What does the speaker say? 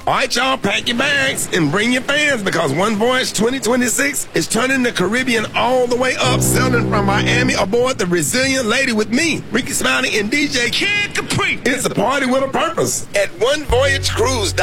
All right, y'all, pack your bags and bring your fans because One Voyage 2026 is turning the Caribbean all the way up, sailing from Miami aboard the Resilient Lady with me, Ricky Smiley, and DJ Kid Capri. It's a party with a purpose at onevoyagecruise.com.